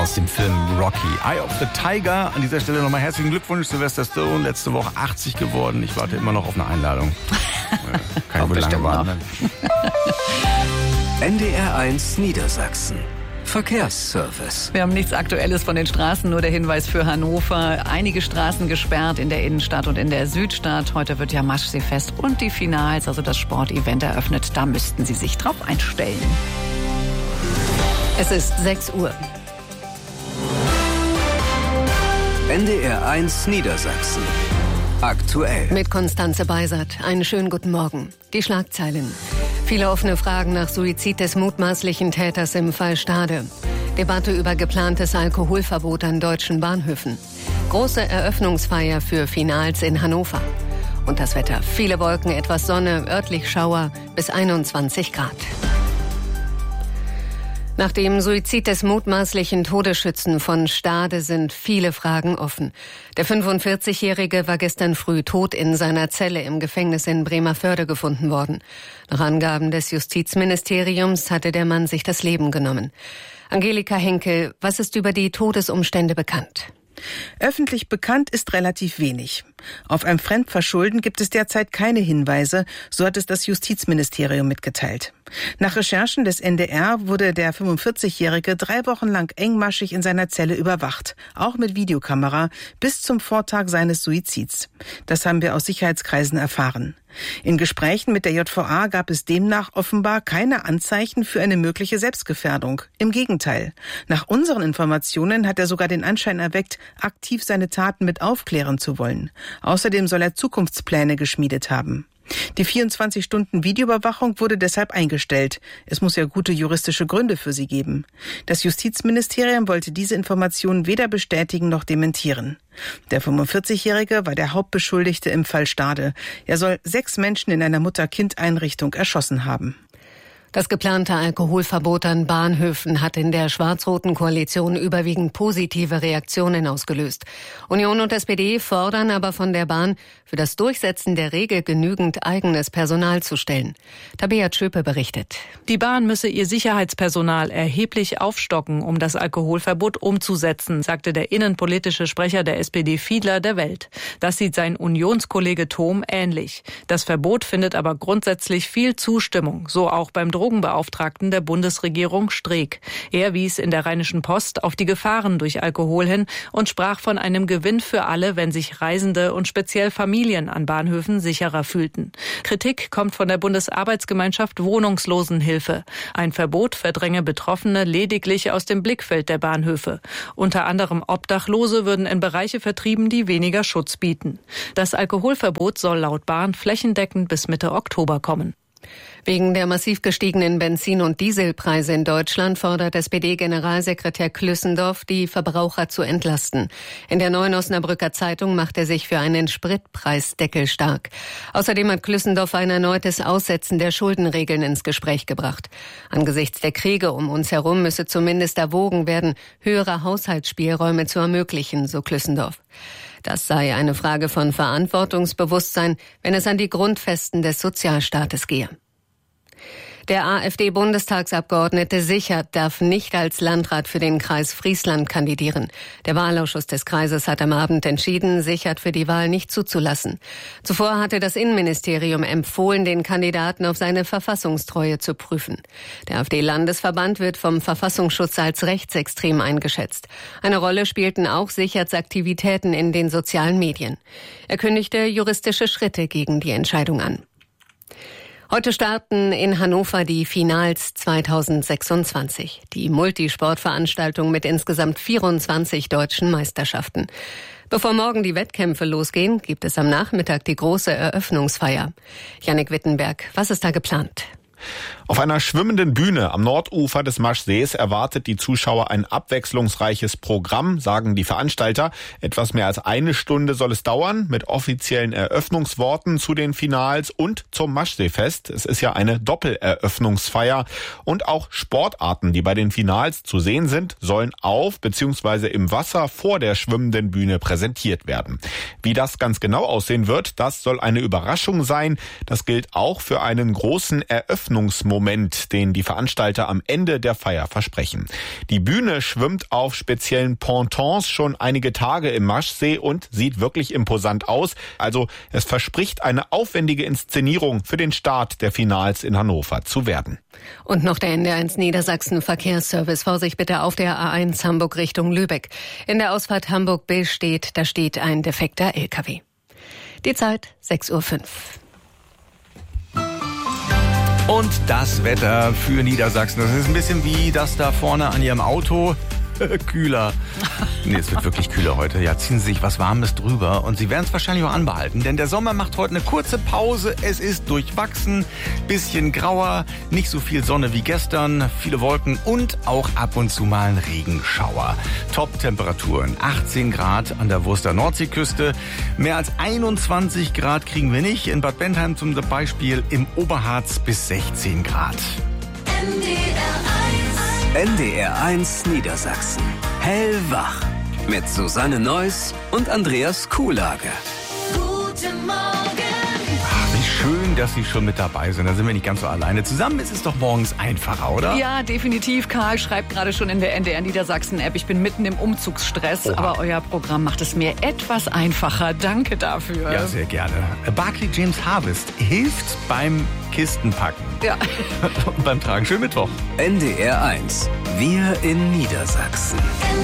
aus dem Film Rocky. Eye of the Tiger. An dieser Stelle nochmal herzlichen Glückwunsch, Sylvester Stallone. Letzte Woche 80 geworden. Ich warte immer noch auf eine Einladung. Kann wohl lange warten. NDR1 Niedersachsen. Verkehrsservice. Wir haben nichts Aktuelles von den Straßen, nur der Hinweis für Hannover. Einige Straßen gesperrt in der Innenstadt und in der Südstadt. Heute wird ja Maschseefest und die Finals, also das Sportevent, eröffnet. Da müssten Sie sich drauf einstellen. Es ist 6 Uhr. NDR1 Niedersachsen. Aktuell. Mit Konstanze Beisert. Einen schönen guten Morgen. Die Schlagzeilen. Viele offene Fragen nach Suizid des mutmaßlichen Täters im Fall Stade. Debatte über geplantes Alkoholverbot an deutschen Bahnhöfen. Große Eröffnungsfeier für Finals in Hannover. Und das Wetter. Viele Wolken, etwas Sonne, örtlich Schauer bis 21 Grad. Nach dem Suizid des mutmaßlichen Todesschützen von Stade sind viele Fragen offen. Der 45-Jährige war gestern früh tot in seiner Zelle im Gefängnis in Bremervörde gefunden worden. Nach Angaben des Justizministeriums hatte der Mann sich das Leben genommen. Angelika Henkel, was ist über die Todesumstände bekannt? Öffentlich bekannt ist relativ wenig. Auf ein Fremdverschulden gibt es derzeit keine Hinweise, so hat es das Justizministerium mitgeteilt. Nach Recherchen des NDR wurde der 45-Jährige 3 Wochen lang engmaschig in seiner Zelle überwacht, auch mit Videokamera, bis zum Vortag seines Suizids. Das haben wir aus Sicherheitskreisen erfahren. In Gesprächen mit der JVA gab es demnach offenbar keine Anzeichen für eine mögliche Selbstgefährdung. Im Gegenteil. Nach unseren Informationen hat er sogar den Anschein erweckt, aktiv seine Taten mit aufklären zu wollen. Außerdem soll er Zukunftspläne geschmiedet haben. Die 24-Stunden-Videoüberwachung wurde deshalb eingestellt. Es muss ja gute juristische Gründe für sie geben. Das Justizministerium wollte diese Informationen weder bestätigen noch dementieren. Der 45-Jährige war der Hauptbeschuldigte im Fall Stade. Er soll 6 Menschen in einer Mutter-Kind-Einrichtung erschossen haben. Das geplante Alkoholverbot an Bahnhöfen hat in der schwarz-roten Koalition überwiegend positive Reaktionen ausgelöst. Union und SPD fordern aber von der Bahn, für das Durchsetzen der Regel genügend eigenes Personal zu stellen. Tabea Tschöpe berichtet. Die Bahn müsse ihr Sicherheitspersonal erheblich aufstocken, um das Alkoholverbot umzusetzen, sagte der innenpolitische Sprecher der SPD Fiedler der Welt. Das sieht sein Unionskollege Thom ähnlich. Das Verbot findet aber grundsätzlich viel Zustimmung, so auch beim Drogenbeauftragten der Bundesregierung Streeck. Er wies in der Rheinischen Post auf die Gefahren durch Alkohol hin und sprach von einem Gewinn für alle, wenn sich Reisende und speziell Familien an Bahnhöfen sicherer fühlten. Kritik kommt von der Bundesarbeitsgemeinschaft Wohnungslosenhilfe. Ein Verbot verdränge Betroffene lediglich aus dem Blickfeld der Bahnhöfe. Unter anderem Obdachlose würden in Bereiche vertrieben, die weniger Schutz bieten. Das Alkoholverbot soll laut Bahn flächendeckend bis Mitte Oktober kommen. Wegen der massiv gestiegenen Benzin- und Dieselpreise in Deutschland fordert SPD-Generalsekretär Klüssendorf, die Verbraucher zu entlasten. In der Neuen Osnabrücker Zeitung macht er sich für einen Spritpreisdeckel stark. Außerdem hat Klüssendorf ein erneutes Aussetzen der Schuldenregeln ins Gespräch gebracht. Angesichts der Kriege um uns herum müsse zumindest erwogen werden, höhere Haushaltsspielräume zu ermöglichen, so Klüssendorf. Das sei eine Frage von Verantwortungsbewusstsein, wenn es an die Grundfesten des Sozialstaates gehe. Der AfD-Bundestagsabgeordnete Sichert darf nicht als Landrat für den Kreis Friesland kandidieren. Der Wahlausschuss des Kreises hat am Abend entschieden, Sichert für die Wahl nicht zuzulassen. Zuvor hatte das Innenministerium empfohlen, den Kandidaten auf seine Verfassungstreue zu prüfen. Der AfD-Landesverband wird vom Verfassungsschutz als rechtsextrem eingeschätzt. Eine Rolle spielten auch Sicherts Aktivitäten in den sozialen Medien. Er kündigte juristische Schritte gegen die Entscheidung an. Heute starten in Hannover die Finals 2026, die Multisportveranstaltung mit insgesamt 24 deutschen Meisterschaften. Bevor morgen die Wettkämpfe losgehen, gibt es am Nachmittag die große Eröffnungsfeier. Jannik Wittenberg, was ist da geplant? Auf einer schwimmenden Bühne am Nordufer des Maschsees erwartet die Zuschauer ein abwechslungsreiches Programm, sagen die Veranstalter. Etwas mehr als 1 Stunde soll es dauern, mit offiziellen Eröffnungsworten zu den Finals und zum Maschseefest. Es ist ja eine Doppeleröffnungsfeier. Und auch Sportarten, die bei den Finals zu sehen sind, sollen auf bzw. im Wasser vor der schwimmenden Bühne präsentiert werden. Wie das ganz genau aussehen wird, das soll eine Überraschung sein. Das gilt auch für einen großen Eröffnungsfest Eröffnungsmoment, den die Veranstalter am Ende der Feier versprechen. Die Bühne schwimmt auf speziellen Pontons schon einige Tage im Maschsee und sieht wirklich imposant aus. Also es verspricht eine aufwendige Inszenierung für den Start der Finals in Hannover zu werden. Und noch der NDR1 Niedersachsen Verkehrsservice. Vorsicht bitte auf der A1 Hamburg Richtung Lübeck. In der Ausfahrt Hamburg-Billstedt, da steht ein defekter LKW. Die Zeit 6:05 Uhr. Und das Wetter für Niedersachsen. Das ist ein bisschen wie das da vorne an Ihrem Auto. Kühler. Nee, es wird wirklich kühler heute. Ja, ziehen Sie sich was Warmes drüber und Sie werden es wahrscheinlich auch anbehalten, denn der Sommer macht heute eine kurze Pause. Es ist durchwachsen, bisschen grauer, nicht so viel Sonne wie gestern, viele Wolken und auch ab und zu mal ein Regenschauer. Top-Temperaturen, 18 Grad an der Wurster Nordseeküste. Mehr als 21 Grad kriegen wir nicht. In Bad Bentheim zum Beispiel, im Oberharz bis 16 Grad. NDR1 Niedersachsen. Hellwach. Mit Susanne Neuss und Andreas Kuhlage. Guten Morgen. Wie schön, dass Sie schon mit dabei sind. Da sind wir nicht ganz so alleine. Zusammen ist es doch morgens einfacher, oder? Ja, definitiv. Karl schreibt gerade schon in der NDR Niedersachsen-App, ich bin mitten im Umzugsstress, aber euer Programm macht es mir etwas einfacher. Danke dafür. Ja, sehr gerne. Barclay James Harvest hilft beim Kistenpacken. Ja. Und beim Tragen. Schönen Mittwoch. NDR1. Wir in Niedersachsen.